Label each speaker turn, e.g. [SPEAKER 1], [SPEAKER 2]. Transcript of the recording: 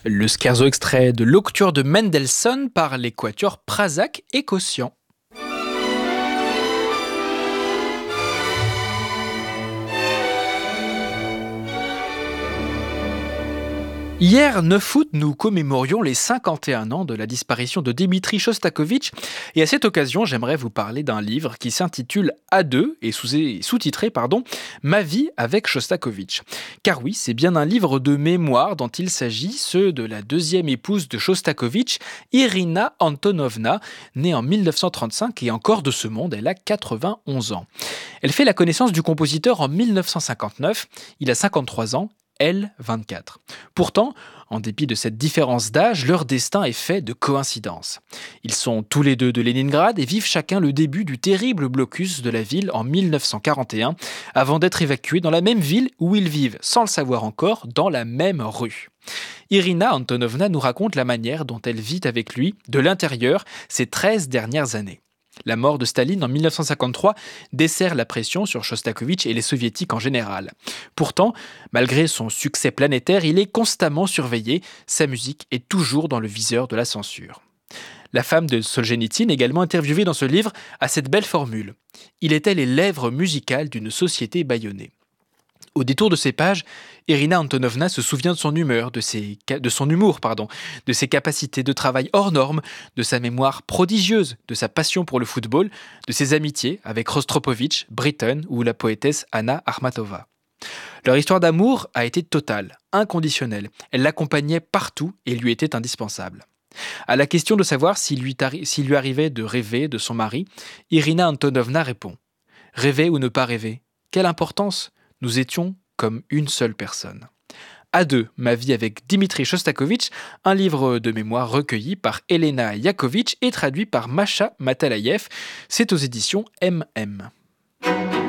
[SPEAKER 1] Le scherzo extrait de l'Octuor de Mendelssohn par les quatuors Prasac et Kosian. Hier, 9 août, nous commémorions les 51 ans de la disparition de Dmitri Shostakovich et à cette occasion, j'aimerais vous parler d'un livre qui s'intitule A2 et sous-titré Ma vie avec Shostakovich. Car oui, c'est bien un livre de mémoire dont il s'agit, ceux de la deuxième épouse de Shostakovich, Irina Antonovna, née en 1935 et encore de ce monde, elle a 91 ans. Elle fait la connaissance du compositeur en 1959, il a 53 ans, elle 24. Pourtant, en dépit de cette différence d'âge, leur destin est fait de coïncidences. Ils sont tous les deux de Leningrad et vivent chacun le début du terrible blocus de la ville en 1941, avant d'être évacués dans la même ville où ils vivent, sans le savoir encore, dans la même rue. Irina Antonovna nous raconte la manière dont elle vit avec lui, de l'intérieur, ces 13 dernières années. La mort de Staline en 1953 dessert la pression sur Shostakovich et les soviétiques en général. Pourtant, malgré son succès planétaire, il est constamment surveillé, sa musique est toujours dans le viseur de la censure. La femme de Solzhenitsyn, également interviewée dans ce livre, a cette belle formule. Il était les lèvres musicales d'une société bâillonnée. Au détour de ces pages, Irina Antonovna se souvient de son humeur, de son humour, de ses capacités de travail hors normes, de sa mémoire prodigieuse, de sa passion pour le football, de ses amitiés avec Rostropovitch, Britten ou la poétesse Anna Akhmatova. Leur histoire d'amour a été totale, inconditionnelle. Elle l'accompagnait partout et lui était indispensable. À la question de savoir s'il lui arrivait de rêver de son mari, Irina Antonovna répond « Rêver ou ne pas rêver, quelle importance ? Nous étions comme une seule personne. A2, ma vie avec Dmitri Shostakovich, un livre de mémoire recueilli par Elena Yakovitch et traduit par Masha Matalayev. C'est aux éditions MM.